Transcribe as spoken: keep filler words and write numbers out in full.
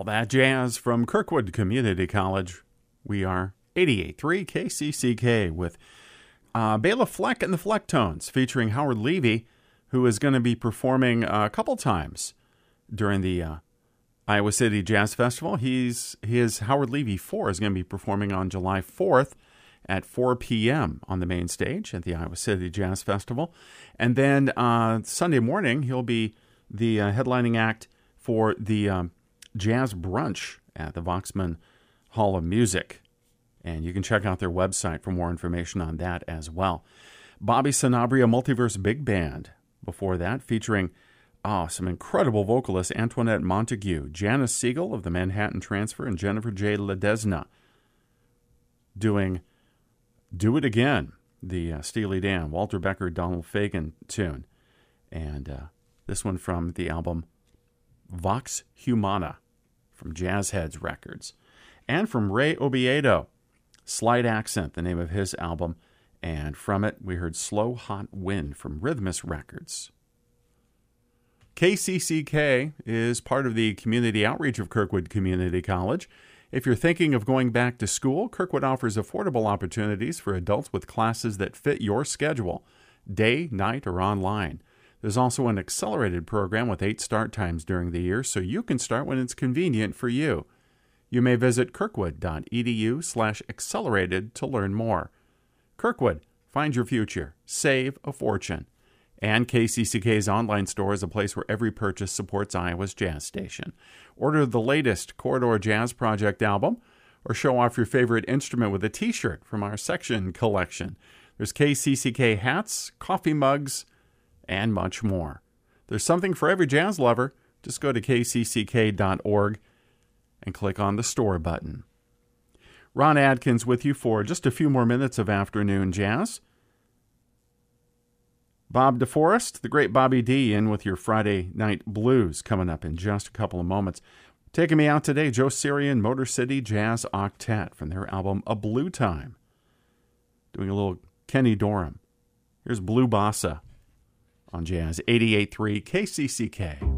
that jazz from Kirkwood Community College. We are eighty-eight point three K C C K with uh, Bela Fleck and the Flecktones featuring Howard Levy, who is going to be performing a couple times during the uh, Iowa City Jazz Festival. He's his Howard Levy four is going to be performing on July fourth at four p.m. on the main stage at the Iowa City Jazz Festival. And then uh, Sunday morning, he'll be the uh, headlining act for the um, Jazz Brunch at the Voxman Hall of Music. And you can check out their website for more information on that as well. Bobby Sanabria Multiverse Big Band before that, featuring oh, some incredible vocalists, Antoinette Montague, Janice Siegel of the Manhattan Transfer, and Jennifer J. Ledesna, doing Do It Again, the uh, Steely Dan, Walter Becker, Donald Fagen tune. And uh, this one from the album Vox Humana from Jazz Heads Records. And from Ray Obiedo, Slight Accent, the name of his album. And from it, we heard Slow Hot Wind from Rhythmus Records. K C C K is part of the community outreach of Kirkwood Community College. If you're thinking of going back to school, Kirkwood offers affordable opportunities for adults with classes that fit your schedule, day, night, or online. There's also an accelerated program with eight start times during the year, so you can start when it's convenient for you. You may visit kirkwood.edu slash accelerated to learn more. Kirkwood, find your future. Save a fortune. And K C C K's online store is a place where every purchase supports Iowa's jazz station. Order the latest Corridor Jazz Project album or show off your favorite instrument with a t-shirt from our section collection. There's K C C K hats, coffee mugs, and much more. There's something for every jazz lover. Just go to k c c k dot org and click on the store button. Ron Adkins with you for just a few more minutes of afternoon jazz. Bob DeForest, the great Bobby D, in with your Friday Night Blues coming up in just a couple of moments. Taking me out today, Joe Sirian Motor City Jazz Octet from their album A Blue Time. Doing a little Kenny Dorham. Here's Blue Bossa on Jazz eighty-eight point three K C C K.